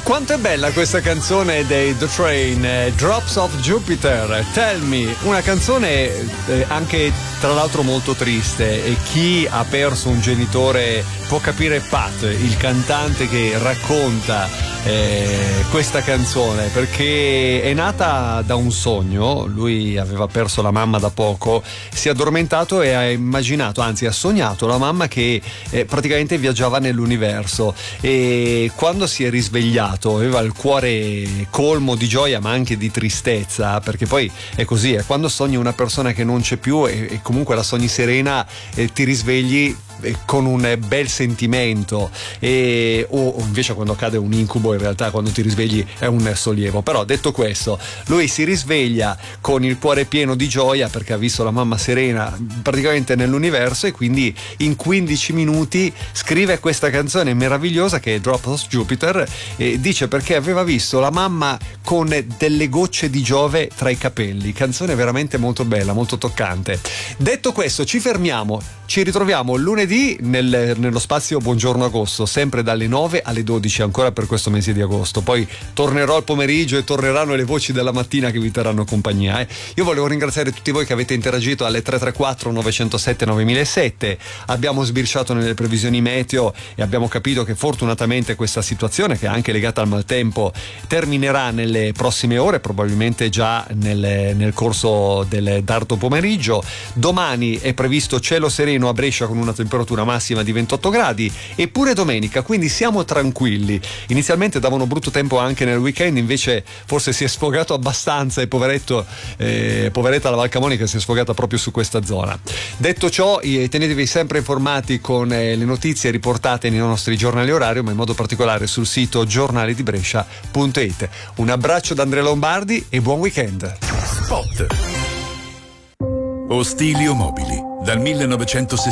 Quanto è bella questa canzone dei The Train, Drops of Jupiter, Tell Me, una canzone anche tra l'altro molto triste, e chi ha perso un genitore può capire Pat, il cantante che racconta questa canzone, perché è nata da un sogno. Lui aveva perso la mamma da poco, si è addormentato e ha immaginato, anzi ha sognato la mamma che praticamente viaggiava nell'universo, e quando si è risvegliato aveva il cuore colmo di gioia ma anche di tristezza, perché poi è così, è quando sogni una persona che non c'è più e comunque la sogni serena e ti risvegli con un bel sentimento, o invece quando cade un incubo in realtà quando ti risvegli è un sollievo. Però detto questo, lui si risveglia con il cuore pieno di gioia perché ha visto la mamma serena praticamente nell'universo, e quindi in 15 minuti scrive questa canzone meravigliosa che è Drops of Jupiter, e dice perché aveva visto la mamma con delle gocce di Giove tra i capelli. Canzone veramente molto bella, molto toccante. Detto questo, ci fermiamo, ci ritroviamo lunedì nello spazio Buongiorno Agosto, sempre dalle 9 alle 12 ancora per questo mese di agosto. Poi tornerò al pomeriggio e torneranno le voci della mattina che vi terranno compagnia. Io volevo ringraziare tutti voi che avete interagito alle 334 907 9007. Abbiamo sbirciato nelle previsioni meteo e abbiamo capito che fortunatamente questa situazione, che è anche legata al maltempo, terminerà nelle prossime ore, probabilmente già nel corso del tardo pomeriggio. Domani è previsto cielo sereno a Brescia con una temperatura massima di 28 gradi, e pure domenica, quindi siamo tranquilli. Inizialmente davano brutto tempo anche nel weekend, invece forse si è sfogato abbastanza, e poveretta la Val Camonica si è sfogata proprio su questa zona. Detto ciò, tenetevi sempre informati con le notizie riportate nei nostri giornali orario, ma in modo particolare sul sito giornaledibrescia.it. Un abbraccio da Andrea Lombardi e buon weekend. Spot. Ostilio Mobili, dal 1960